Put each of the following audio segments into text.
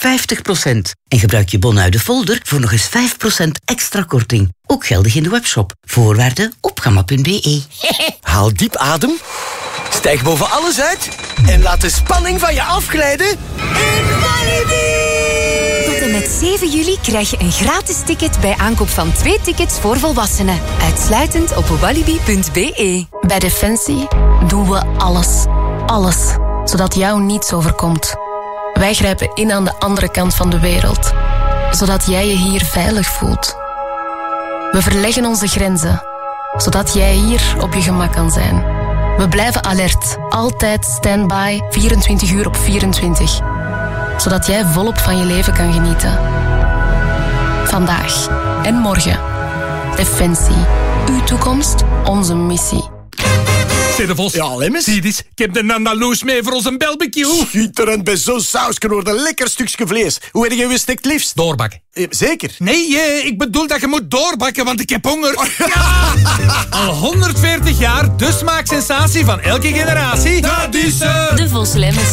En gebruik je bon uit de folder voor nog eens 5% extra korting. Ook geldig in de webshop. Voorwaarden op gamma.be. Haal diep adem. Stijg boven alles uit. En laat de spanning van je afglijden. In Walibi! Tot en met 7 juli krijg je een gratis ticket bij aankoop van 2 tickets voor volwassenen. Uitsluitend op walibi.be. Bij Defensie doen we alles. Alles. Zodat jou niets overkomt. Wij grijpen in aan de andere kant van de wereld. Zodat jij je hier veilig voelt. We verleggen onze grenzen. Zodat jij hier op je gemak kan zijn. We blijven alert. Altijd standby. 24 uur op 24. Zodat jij volop van je leven kan genieten. Vandaag en morgen. Defensie. Uw toekomst, onze missie. Zeg de Vos. Ja, Lemmens? Zie eens, ik heb de Andaloes mee voor onze barbecue. Schitterend, bij zo'n sausje wordt een lekker stukje vlees. Hoe heb je gestikt liefst? Doorbakken. Zeker? Nee, ik bedoel dat je moet doorbakken, want ik heb honger. Ja! Al 140 jaar, de smaaksensatie van elke generatie. Dat is De Vos Lemmens.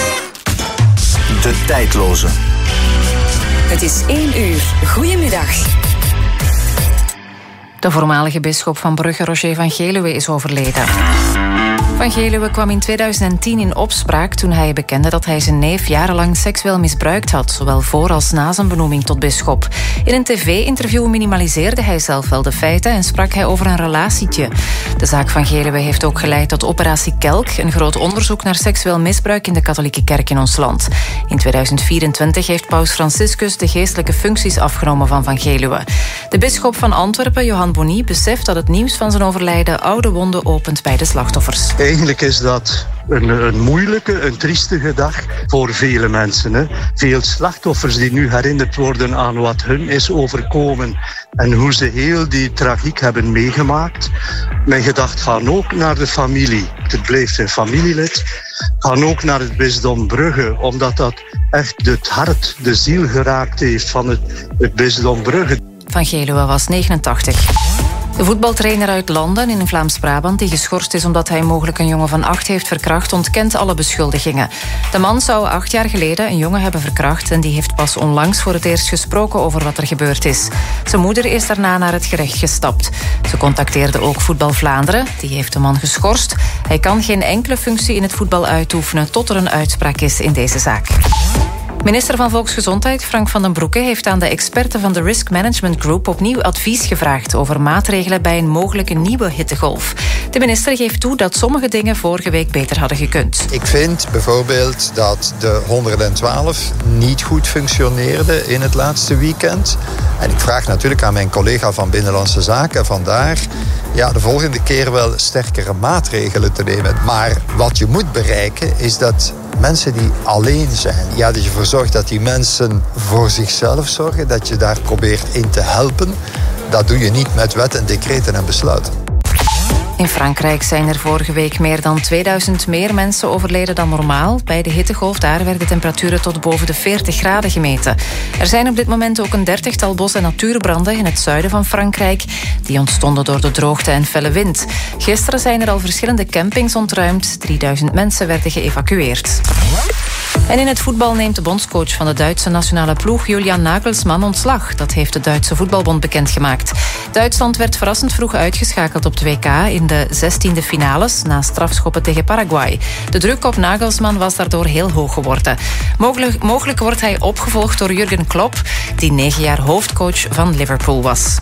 De tijdloze. Het is 1 uur. Goedemiddag. De voormalige bisschop van Brugge, Roger van Geluwe, is overleden. Van Geluwe kwam in 2010 in opspraak toen hij bekende dat hij zijn neef jarenlang seksueel misbruikt had, zowel voor als na zijn benoeming tot bisschop. In een tv-interview minimaliseerde hij zelf wel de feiten en sprak hij over een relatietje. De zaak van Geluwe heeft ook geleid tot Operatie Kelk, een groot onderzoek naar seksueel misbruik in de katholieke kerk in ons land. In 2024 heeft paus Franciscus de geestelijke functies afgenomen van Geluwe. De bisschop van Antwerpen, Johan Bonny, beseft dat het nieuws van zijn overlijden oude wonden opent bij de slachtoffers. Eigenlijk is dat een moeilijke, een triestige dag voor vele mensen. Hè. Veel slachtoffers die nu herinnerd worden aan wat hun is overkomen en hoe ze heel die tragiek hebben meegemaakt. Mijn gedachten gaan ook naar de familie. Het blijft een familielid. Gaan ook naar het bisdom Brugge, omdat dat echt het hart, de ziel geraakt heeft van het bisdom Brugge. Van Geluwe was 89. De voetbaltrainer uit Landen in Vlaams-Brabant, die geschorst is omdat hij mogelijk een jongen van 8 heeft verkracht, ontkent alle beschuldigingen. De man zou 8 jaar geleden een jongen hebben verkracht en die heeft pas onlangs voor het eerst gesproken over wat er gebeurd is. Zijn moeder is daarna naar het gerecht gestapt. Ze contacteerde ook Voetbal Vlaanderen, die heeft de man geschorst. Hij kan geen enkele functie in het voetbal uitoefenen tot er een uitspraak is in deze zaak. Minister van Volksgezondheid Frank van den Broeke heeft aan de experten van de Risk Management Group opnieuw advies gevraagd over maatregelen bij een mogelijke nieuwe hittegolf. De minister geeft toe dat sommige dingen vorige week beter hadden gekund. Ik vind bijvoorbeeld dat de 112 niet goed functioneerde in het laatste weekend. En ik vraag natuurlijk aan mijn collega van Binnenlandse Zaken vandaar de volgende keer wel sterkere maatregelen te nemen. Maar wat je moet bereiken is dat mensen die alleen zijn, dat je ervoor zorgt dat die mensen voor zichzelf zorgen, dat je daar probeert in te helpen. Dat doe je niet met wet en decreten en besluiten. In Frankrijk zijn er vorige week meer dan 2000 meer mensen overleden dan normaal. Bij de hittegolf daar werden temperaturen tot boven de 40 graden gemeten. Er zijn op dit moment ook een 30-tal bos- en natuurbranden in het zuiden van Frankrijk. Die ontstonden door de droogte en felle wind. Gisteren zijn er al verschillende campings ontruimd. 3000 mensen werden geëvacueerd. En in het voetbal neemt de bondscoach van de Duitse nationale ploeg Julian Nagelsmann ontslag. Dat heeft de Duitse voetbalbond bekendgemaakt. Duitsland werd verrassend vroeg uitgeschakeld op het WK in de 16e finales na strafschoppen tegen Paraguay. De druk op Nagelsmann was daardoor heel hoog geworden. Mogelijk wordt hij opgevolgd door Jurgen Klopp, die 9 jaar hoofdcoach van Liverpool was.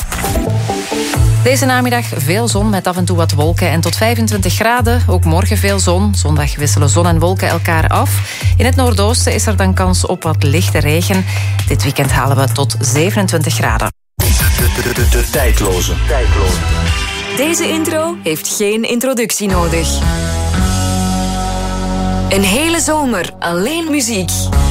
Deze namiddag veel zon met af en toe wat wolken en tot 25 graden. Ook morgen veel zon. Zondag wisselen zon en wolken elkaar af. In het noordoosten is er dan kans op wat lichte regen. Dit weekend halen we tot 27 graden. De tijdloze. Deze intro heeft geen introductie nodig. Een hele zomer alleen muziek.